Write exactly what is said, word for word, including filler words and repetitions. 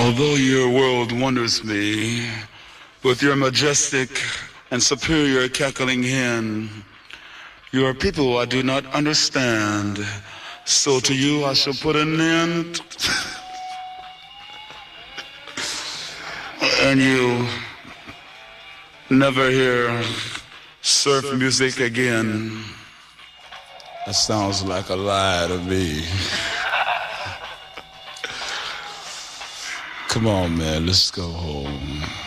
Although your world wonders me with your majestic and superior cackling hen, you are people I do not understand. So to you I shall put an end. And you never hear surf music again. That sounds like a lie to me. Come on, man, let's go home.